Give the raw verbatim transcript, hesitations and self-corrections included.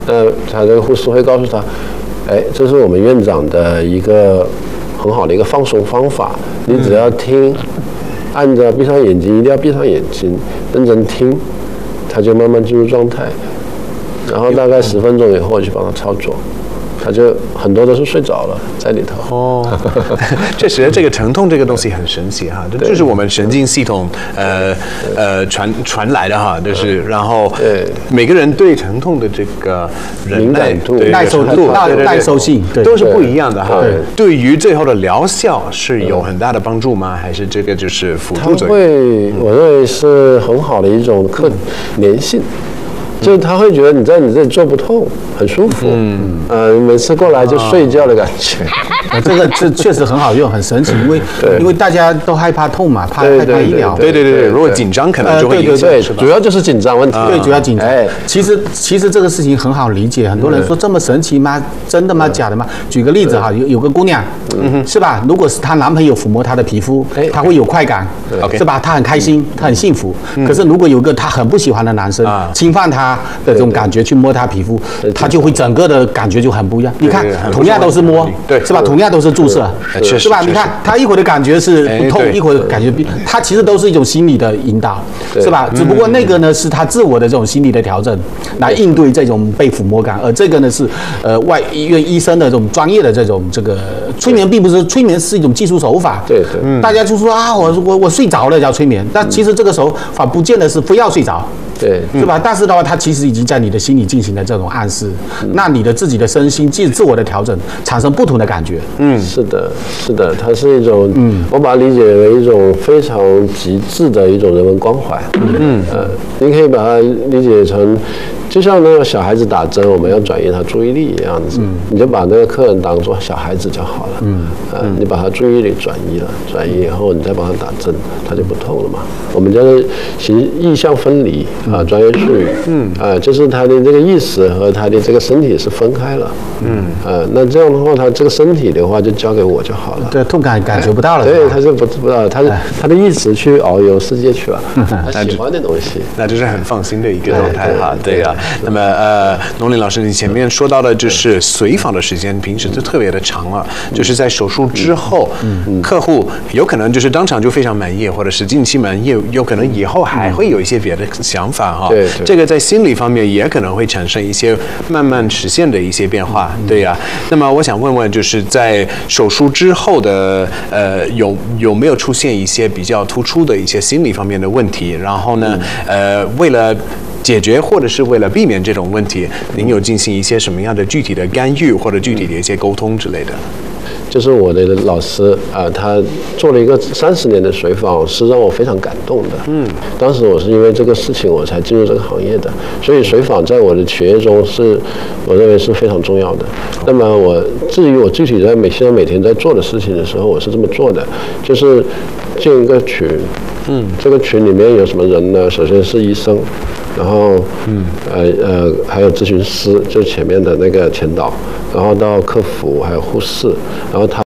那他这个护士会告诉他，哎，这是我们院长的一个很好的一个放松方法，你只要听，按着闭上眼睛，一定要闭上眼睛，认真听，他就慢慢进入状态，然后大概十分钟以后我去帮他操作。他就很多都是睡着了在里头。 哦，确实，这个疼痛这个东西很神奇哈，这就是我们神经系统呃呃传传来的哈，就是然后每个人对疼痛的这个敏感度、 耐受度、耐受性都是不一样的哈。对于最后的疗效是有很大的帮助吗？还是这个就是辅助作用？ 会，我认为是很好的一种可粘性。就是他会觉得你在你这里做不痛，很舒服。嗯，呃，每次过来就睡觉的感觉。 啊、这个这确实很好用，很神奇，因为因为大家都害怕痛嘛，怕害怕医疗。 对对对对，如果紧张可能就会影响。 对对对，主要就是紧张问题。 对，主要紧张。哎，其实其实这个事情很好理解，很多人说这么神奇吗？真的吗？假的吗？举个例子哈，有有个姑娘，嗯，是吧？如果是她男朋友抚摸她的皮肤，她会有快感，是吧？她很开心，她很幸福。可是如果有个她很不喜欢的男生侵犯她的这种感觉去摸她皮肤，她就会整个的感觉就很不一样。你看，同样都是摸，对，是吧？同样都是注射，是吧？你看，她一会儿的感觉是不痛，一会儿感觉比，她其实都是一种心理的引导，是吧？只不过那个呢是她自我的这种心理的调整，来应对这种被抚摸感，而这个呢是呃外医院医生的这种专业的这种这个催眠，并不是催眠是一种技术手法。 对对， 大家就说啊，我我我睡着了叫催眠，但其实这个手法不见得是非要睡着。 对， 是吧？但是的话，它其实已经在你的心里进行了这种暗示，嗯、那你的自己的身心自自我的调整，产生不同的感觉。 嗯，是的，是的，它是一种，嗯，我把它理解为一种非常极致的一种人文关怀。嗯，呃，你可以把它理解成，就像那个小孩子打针，我们要转移他注意力一样子，嗯、你就把那个客人当做小孩子就好了。嗯，呃，你把他注意力转移了，转移以后，你再帮他打针，他就不痛了嘛。我们叫做形意象分离。啊，专业术语，嗯，啊，就是他的这个意识和他的这个身体是分开了，嗯，啊，那这样的话，他这个身体的话就交给我就好了， 对，痛感感觉不到了， 对，他就不不知道，他是他的意识去遨游世界去了，他喜欢的东西， 那就是很放心的一个状态哈，对呀。那么呃，农林老师，你前面说到的就是随访的时间，平时就特别的长了，就是在手术之后，嗯，客户有可能就是当场就非常满意，或者是近期满意，有可能以后还会有一些别的想法。哈， 对， 这个在心理方面也可能会产生一些慢慢实现的一些变化，对呀。那么我想问问，就是在手术之后的呃，有有没有出现一些比较突出的一些心理方面的问题？然后呢，呃，为了解决或者是为了避免这种问题，您有进行一些什么样的具体的干预或者具体的一些沟通之类的？ 就是我的老师啊、呃，他做了一个三十年的随访，是让我非常感动的。嗯，当时我是因为这个事情我才进入这个行业的，所以随访在我的企业中是，我认为是非常重要的。那么我至于我具体在每现在每天在做的事情的时候，我是这么做的，就是建一个群。嗯，这个群里面有什么人呢？首先是医生，然后嗯呃呃还有咨询师，就前面的那个前导，然后到客服还有护士，然后他。